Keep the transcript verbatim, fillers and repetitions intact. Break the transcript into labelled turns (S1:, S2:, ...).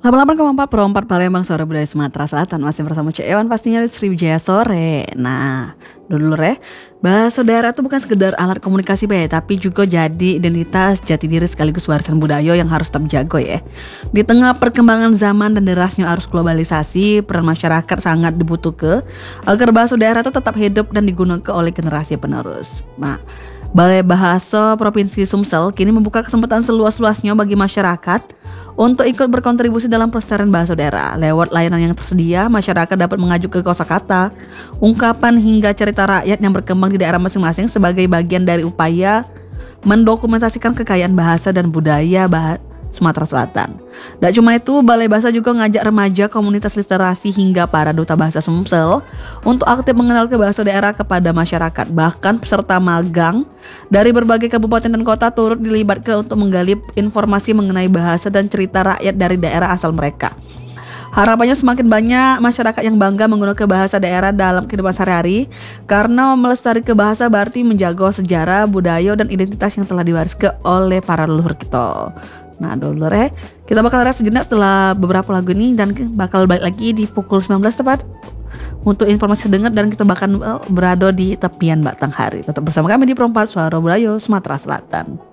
S1: delapan puluh delapan koma empat Pro empat Palembang, Suara Budaya Sumatera Selatan. Masih bersama Cek Ewan pastinya di Sriwijaya Sore. Nah, dulu ya, bahasa daerah itu bukan sekedar alat komunikasi ya, tapi juga jadi identitas, jati diri sekaligus warisan budaya yang harus tetap jago ya. Di tengah perkembangan zaman dan derasnya arus globalisasi, peran masyarakat sangat dibutuhkan agar bahasa daerah itu tetap hidup dan digunakan oleh generasi penerus. Nah, Balai Bahasa Provinsi Sumsel kini membuka kesempatan seluas-luasnya bagi masyarakat untuk ikut berkontribusi dalam pelestarian bahasa daerah. Lewat layanan yang tersedia, masyarakat dapat mengajukan kosakata, ungkapan hingga cerita rakyat yang berkembang di daerah masing-masing sebagai bagian dari upaya mendokumentasikan kekayaan bahasa dan budaya bahasa Sumatera Selatan. Tak cuma itu, Balai Bahasa juga ngajak remaja, komunitas literasi hingga para duta bahasa Sumsel untuk aktif mengenalkan bahasa daerah kepada masyarakat. Bahkan peserta magang dari berbagai kabupaten dan kota turut dilibatkan untuk menggali informasi mengenai bahasa dan cerita rakyat dari daerah asal mereka. Harapannya semakin banyak masyarakat yang bangga menggunakan bahasa daerah dalam kehidupan sehari-hari, karena melestarikan bahasa berarti menjaga sejarah, budaya, dan identitas yang telah diwariskan oleh para leluhur kita. Nah, dulu ya, kita bakal rest sejenak setelah beberapa lagu ini dan bakal balik lagi di pukul sembilan belas tepat untuk informasi dengar, dan kita bakal berada di tepian batang hari. Tetap bersama kami di Pro empat Suara Budaya Sumatera Selatan.